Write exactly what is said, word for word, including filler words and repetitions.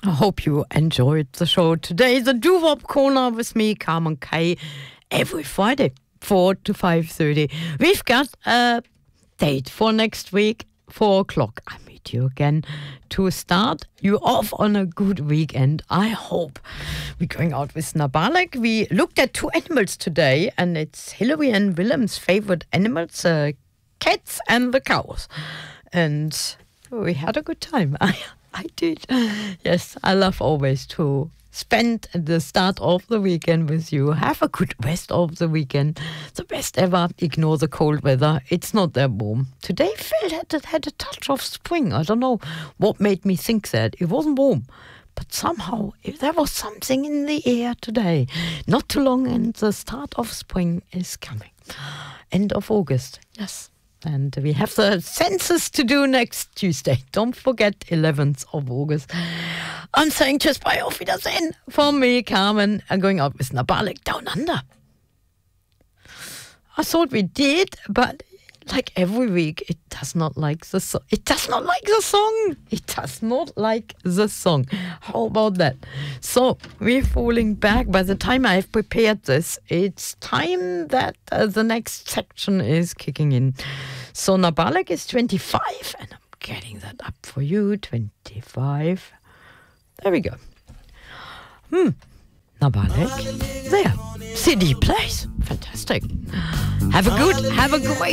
I hope you enjoyed the show today. The Doo-Wop Corner with me, Carmen Kay, every Friday, four to five thirty. We've got a date for next week, four o'clock. I meet you again to start you off on a good weekend. I hope. We're going out with Nabalek. We looked at two animals today, and it's Hillary and Willem's favorite animals, uh, cats and the cows. And we had a good time. I I did. Yes, I love always to spend the start of the weekend with you. Have a good rest of the weekend. The best ever. Ignore the cold weather. It's not that warm. Today felt had, it had a touch of spring. I don't know what made me think that. It wasn't warm. But somehow there was something in the air today. Not too long and the start of spring is coming. End of August. Yes. And we have the census to do next Tuesday. Don't forget, eleventh of August. I'm saying just bye, auf Wiedersehen from me, Carmen. I'm going out with Nabalek Down Under. I thought we did, but like every week, it does not like the song. It does not like the song. It does not like the song. How about that? So we're falling back. By the time I've prepared this, it's time that uh, the next section is kicking in. So Nabalek is twenty-five, and I'm getting that up for you. twenty-five. There we go. Hmm. Nabalek. There. C D plays. Fantastic. Have a good, have a great